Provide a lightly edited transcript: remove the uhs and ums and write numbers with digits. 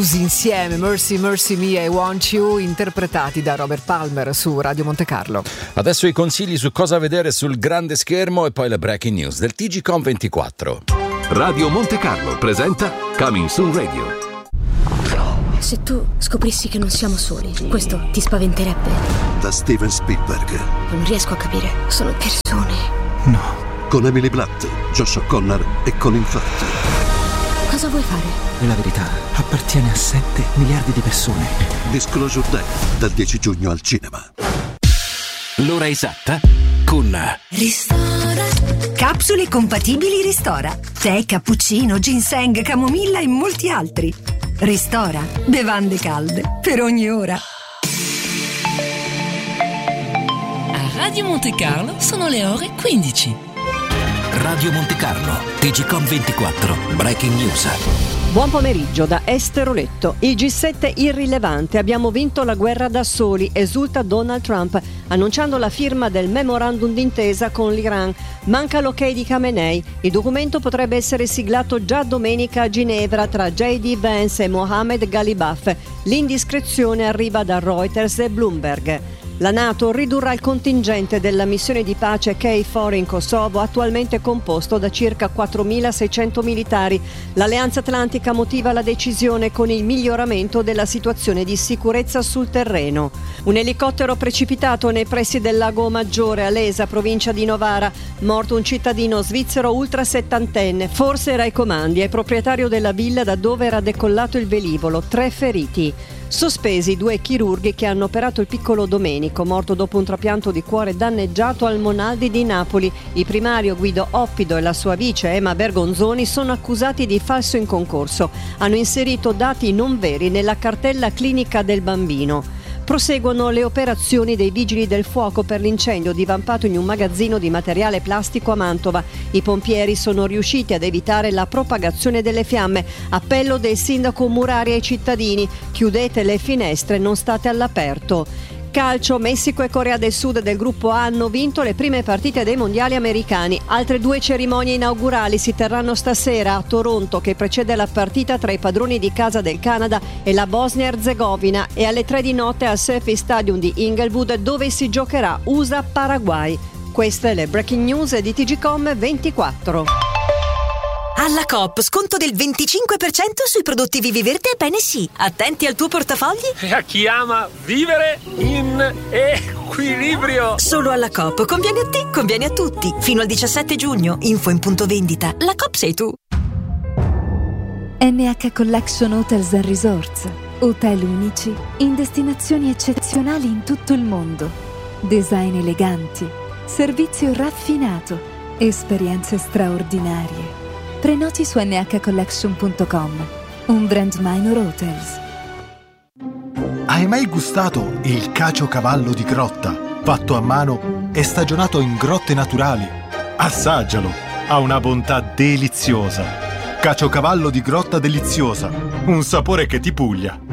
blues insieme, Mercy Mercy Me I Want You, interpretati da Robert Palmer su Radio Monte Carlo. Adesso i consigli su cosa vedere sul grande schermo e poi le breaking news del TGCOM 24. Radio Monte Carlo presenta Coming Soon Radio. Se tu scoprissi che non siamo soli, questo ti spaventerebbe? Da Steven Spielberg. Non riesco a capire, sono persone. No. Con Emily Blunt, Josh O'Connor e Colin Firth. Cosa vuoi fare? La verità appartiene a 7 miliardi di persone. Disclosure Day, dal 10 giugno al cinema. L'ora esatta con Ristora. Capsule compatibili Ristora. Tè, cappuccino, ginseng, camomilla e molti altri. Ristora. Bevande calde per ogni ora. A Radio Monte Carlo sono le ore 15. Radio Monte Carlo, TGCOM 24, Breaking News. Buon pomeriggio da Esther Letto. Il G7 irrilevante, abbiamo vinto la guerra da soli, esulta Donald Trump, annunciando la firma del memorandum d'intesa con l'Iran. Manca l'ok di Khamenei. Il documento potrebbe essere siglato già domenica a Ginevra tra J.D. Vance e Mohammed Ghalibaf. L'indiscrezione arriva da Reuters e Bloomberg. La NATO ridurrà il contingente della missione di pace KFOR in Kosovo, attualmente composto da circa 4.600 militari. L'Alleanza Atlantica motiva la decisione con il miglioramento della situazione di sicurezza sul terreno. Un elicottero precipitato nei pressi del Lago Maggiore, a Lesa, provincia di Novara. Morto un cittadino svizzero ultra settantenne, forse era ai comandi, è proprietario della villa da dove era decollato il velivolo. 3 feriti. Sospesi 2 chirurghi che hanno operato il piccolo Domenico, morto dopo un trapianto di cuore danneggiato al Monaldi di Napoli. Il primario Guido Oppido e la sua vice Emma Bergonzoni sono accusati di falso in concorso. Hanno inserito dati non veri nella cartella clinica del bambino. Proseguono le operazioni dei vigili del fuoco per l'incendio divampato in un magazzino di materiale plastico a Mantova. I pompieri sono riusciti ad evitare la propagazione delle fiamme. Appello del sindaco Murari ai cittadini: chiudete le finestre, non state all'aperto. Calcio, Messico e Corea del Sud del gruppo A hanno vinto le prime partite dei mondiali americani. Altre 2 cerimonie inaugurali si terranno stasera a Toronto, che precede la partita tra i padroni di casa del Canada e la Bosnia-Erzegovina, e alle 3 di notte al Surfing Stadium di Inglewood, dove si giocherà USA-Paraguay. Queste le breaking news di TGCOM 24. Alla Coop, sconto del 25% sui prodotti Vivi Verde e Bene Sì. Attenti al tuo portafogli. E a chi ama vivere in equilibrio. Solo alla Coop. Conviene a te, conviene a tutti. Fino al 17 giugno. Info in punto vendita. La Coop sei tu. NH Collection Hotels and Resorts. Hotel unici in destinazioni eccezionali in tutto il mondo. Design eleganti, servizio raffinato, esperienze straordinarie. Prenoti su nhcollection.com, un brand Minor Hotels. Hai mai gustato il caciocavallo di grotta, fatto a mano e stagionato in grotte naturali? Assaggialo, ha una bontà deliziosa. Caciocavallo di grotta deliziosa, un sapore che ti puglia.